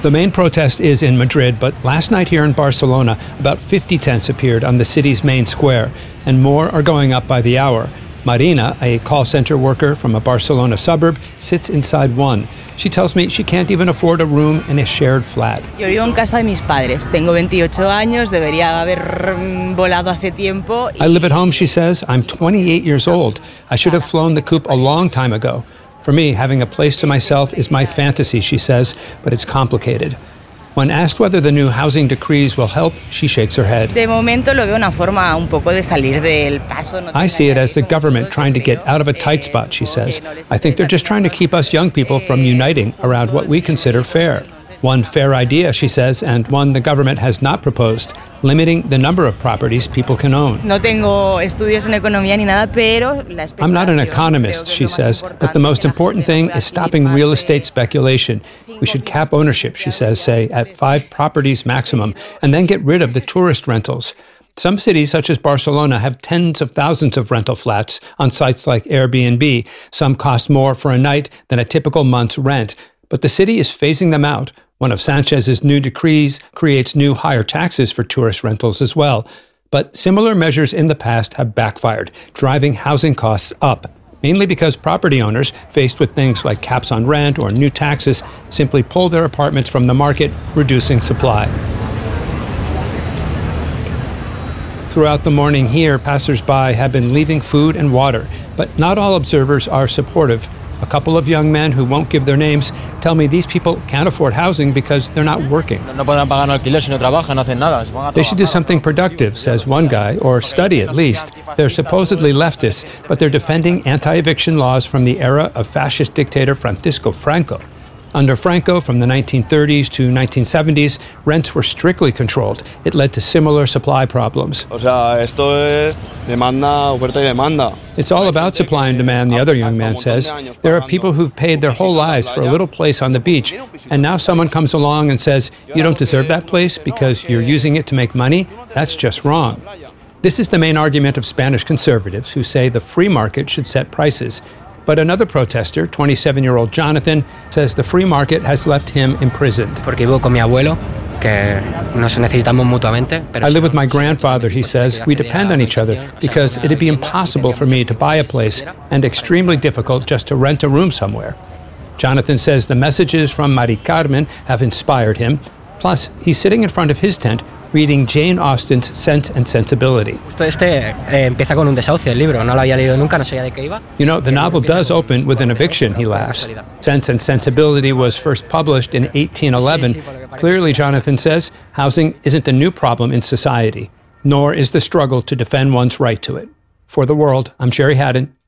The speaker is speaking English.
The main protest is in Madrid, but last night here in Barcelona, about 50 tents appeared on the city's main square, and more are going up by the hour. Marina, a call center worker from a Barcelona suburb, sits inside one. She tells me she can't even afford a room in a shared flat. Yo vivo en casa de mis padres. Tengo 28 años, debería haber volado hace tiempo. I live at home, she says. I'm 28 years old. I should have flown the coop a long time ago. For me, having a place to myself is my fantasy, she says, but it's complicated. When asked whether the new housing decrees will help, she shakes her head. De momento lo veo una forma un poco de salir del paso. I see it as the government trying to get out of a tight spot, she says. I think they're just trying to keep us young people from uniting around what we consider fair. One fair idea, she says, and one the government has not proposed, limiting the number of properties people can own. No tengo estudios en economía ni nada, pero I'm not an economist, she says, but the most important thing is stopping real estate speculation. We should cap ownership, she says, say, at 5 properties maximum, and then get rid of the tourist rentals. Some cities, such as Barcelona, have tens of thousands of rental flats on sites like Airbnb. Some cost more for a night than a typical month's rent. But the city is phasing them out. One of Sanchez's new decrees creates new higher taxes for tourist rentals as well. But similar measures in the past have backfired, driving housing costs up, mainly because property owners, faced with things like caps on rent or new taxes, simply pull their apartments from the market, reducing supply. Throughout the morning here, passers-by have been leaving food and water, but not all observers are supportive. A couple of young men who won't give their names tell me these people can't afford housing because they're not working. They should do something productive, says one guy, or study at least. They're supposedly leftists, but they're defending anti-eviction laws from the era of fascist dictator Francisco Franco. Under Franco, from the 1930s to 1970s, rents were strictly controlled. It led to similar supply problems. It's all about supply and demand, the other young man says. There are people who've paid their whole lives for a little place on the beach, and now someone comes along and says, you don't deserve that place because you're using it to make money? That's just wrong. This is the main argument of Spanish conservatives who say the free market should set prices. But another protester, 27-year-old Jonathan, says the free market has left him imprisoned. I live with my grandfather, he says. We depend on each other because it'd be impossible for me to buy a place and extremely difficult just to rent a room somewhere. Jonathan says the messages from Mari Carmen have inspired him. Plus, he's sitting in front of his tent reading Jane Austen's Sense and Sensibility. You know, the novel does open with an eviction, he laughs. Sense and Sensibility was first published in 1811. Clearly, Jonathan says, housing isn't a new problem in society, nor is the struggle to defend one's right to it. For The World, I'm Jerry Haddon